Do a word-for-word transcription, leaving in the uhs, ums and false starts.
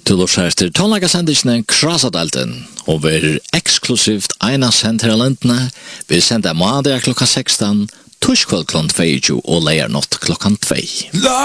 Du lurer etter tonlagasendisene Krasadalten, og vi er eksklusivt ena sendt her lentene. Vi sender mandag klokka sekstan, torskveld klokka tjueto og leier natt klokka två.